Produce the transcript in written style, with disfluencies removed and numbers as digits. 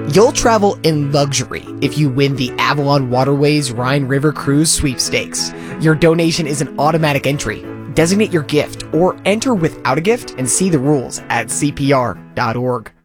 You'll travel in luxury if you win the Avalon Waterways Rhine River Cruise Sweepstakes. Your donation is an automatic entry. Designate your gift or enter without a gift and see the rules at CPR.org.